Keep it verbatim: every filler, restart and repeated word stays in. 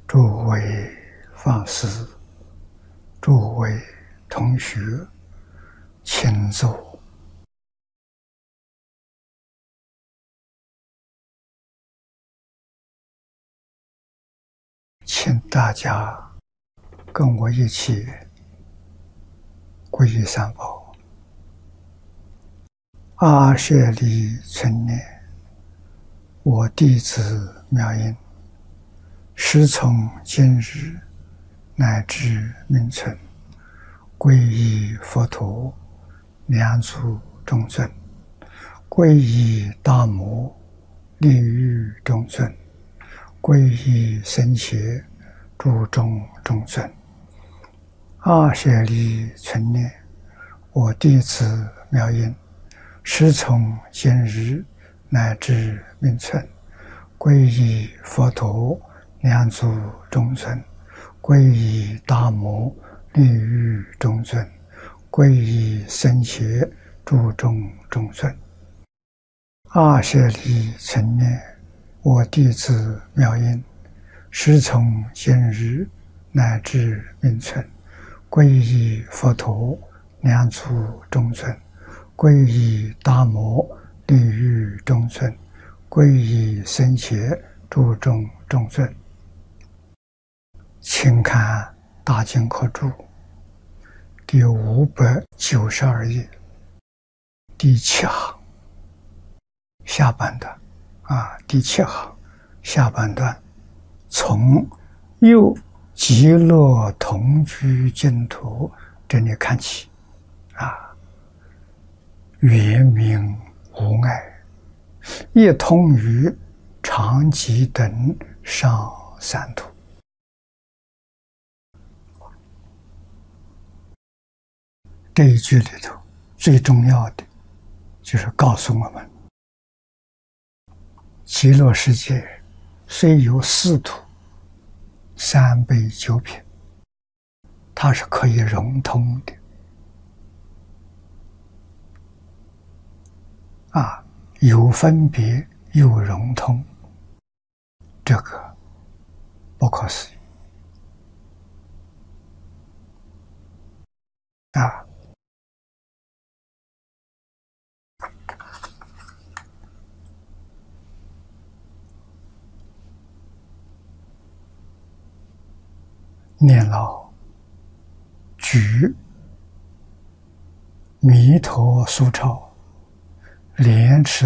诸位法师、诸位同学，请坐。请大家跟我一起皈依三宝。阿舍利春念，我弟子妙音，时从今日乃至命存，皈依佛陀，两足中尊；皈依大摩，利欲中尊；皈依僧伽，诸众中尊。阿舍利春念，我弟子妙音，时从今日乃至命存，皈依佛陀，两足中尊；皈依大摩，利欲中尊；皈依僧伽，诸众中尊。阿舍利春念，我弟子妙音，时从今日乃至命存，皈依佛陀，两足中尊；皈依大摩，利欲中尊；皈依僧伽，诸众中尊。请看大经科注第五百九十二页第七行下半段啊，第七行下半段，从右极乐同居净土这里看起啊，圆明无碍，一通于常寂等上三途。这一句里头最重要的就是告诉我们，极乐世界虽有四土三杯九品，它是可以融通的啊，有分别有融通，这个不可思议啊！念老举弥陀苏钞莲池